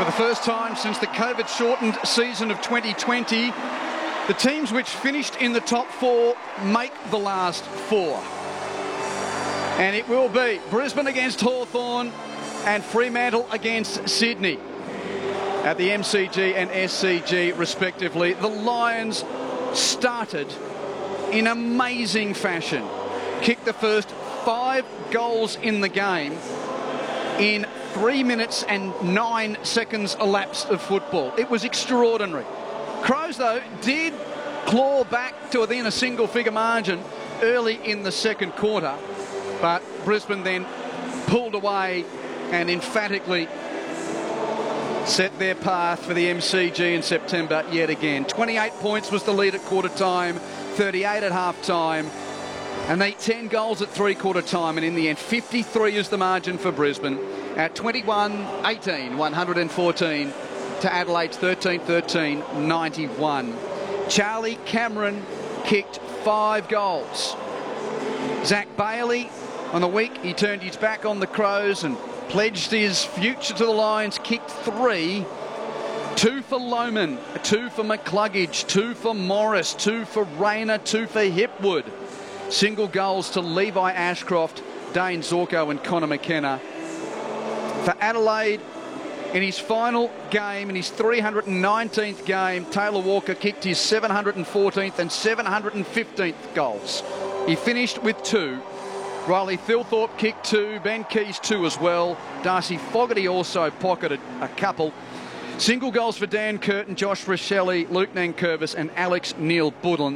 For the first time since the COVID-shortened season of 2020, the teams which finished in the top four make the last four. And it will be Brisbane against Hawthorn and Fremantle against Sydney at the MCG and SCG respectively. The Lions started in amazing fashion. Kicked the first 5 goals in the game in 3 minutes and 9 seconds elapsed of football. It was extraordinary. Crows, though, did claw back to within a single-figure margin early in the second quarter, but Brisbane then pulled away and emphatically set their path for the MCG in September yet again. 28 points was the lead at quarter time, 38 at half time, and they 10 goals at three-quarter time, and in the end 53 is the margin for Brisbane at 21-18, 114 to Adelaide's 13-13, 91. Charlie Cameron kicked 5 goals. Zach Bailey, on the week, he turned his back on the Crows and pledged his future to the Lions, kicked 3. 2 for Lohman, 2 for McCluggage, 2 for Morris, 2 for Rayner, 2 for Hipwood. Single goals to Levi Ashcroft, Dane Zorko and Connor McKenna. For Adelaide, in his final game, in his 319th game, Taylor Walker kicked his 714th and 715th goals. He finished with 2. Riley Thilthorpe kicked 2, Ben Keys 2 as well. Darcy Fogarty also pocketed a couple. Single goals for Dan Curtin, Josh Rochelle, Luke Nankervis and Alex Neil-Budlin.